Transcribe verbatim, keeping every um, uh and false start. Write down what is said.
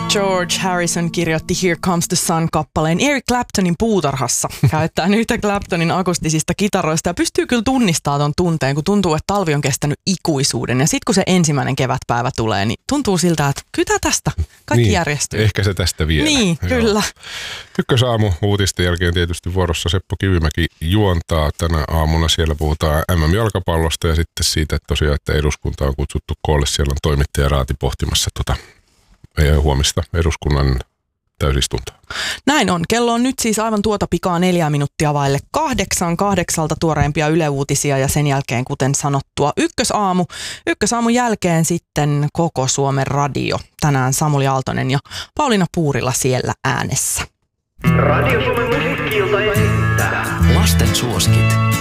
George Harrison kirjoitti Here Comes the Sun-kappaleen Eric Claptonin puutarhassa. Käyttää yhtä Claptonin akustisista kitaroista ja pystyy kyllä tunnistamaan ton tunteen, kun tuntuu, että talvi on kestänyt ikuisuuden. Ja sitten kun se ensimmäinen kevätpäivä tulee, niin tuntuu siltä, että kyllä tästä kaikki niin, järjestyy. Ehkä se tästä vielä. Niin, Joo. kyllä. Ykkösaamu uutisten jälkeen tietysti vuorossa Seppo Kivimäki juontaa. Tänä aamuna siellä puhutaan M M-jalkapallosta ja sitten siitä, että tosiaan, että eduskunta on kutsuttu koolle. Siellä on toimittaja Raati pohtimassa tota huomista eduskunnan täysistuntoa. Näin on. Kello on nyt siis aivan tuota pikaa neljä minuuttia vaille kahdeksan, kahdeksalta tuoreimpia Yle-uutisia ja sen jälkeen, kuten sanottua, ykkösaamu. Ykkösaamun jälkeen sitten koko Suomen radio. Tänään Samuli Aaltonen ja Pauliina Puurila siellä äänessä. Radio Suomen musiikki-ilta esittää Lasten suosikit.